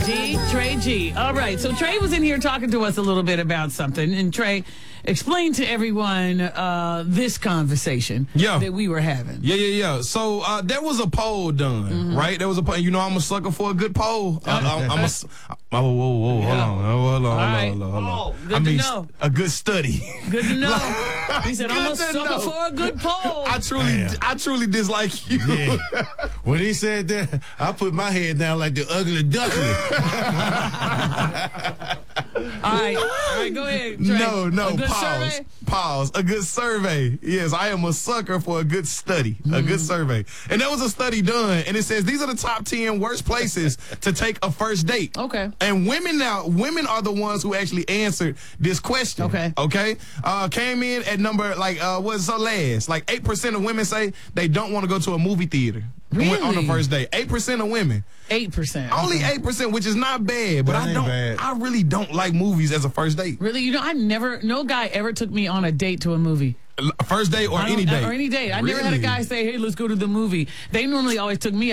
Trey G. All right, so Trey was in here talking to us a little bit about something, and Trey explained to everyone this conversation that we were having. Yeah. So there was a poll done, right? There was a poll. You know, I'm a sucker for a good poll. Hold on. Good to know. A good study. Good to know. He said, I'm a sucker for a good poll. I truly dislike you. Yeah. When he said that, I put my head down like the ugly duckling. All right, go ahead, Trey. No, pause. A good survey. Yes, I am a sucker for a good study, a good survey. And there was a study done, and it says these are the top 10 worst places to take a first date. Okay. And women are the ones who actually answered this question. Okay. Came in at number, what's the last? 8% of women say they don't want to go to a movie theater. Really? On the first date. 8% of women. 8%. Only 8%, which is not bad, but I really don't like movies as a first date. Really? You know, no guy ever took me on a date to a movie. First date or any date? Or any date. I never had a guy say, hey, let's go to the movie. They normally always took me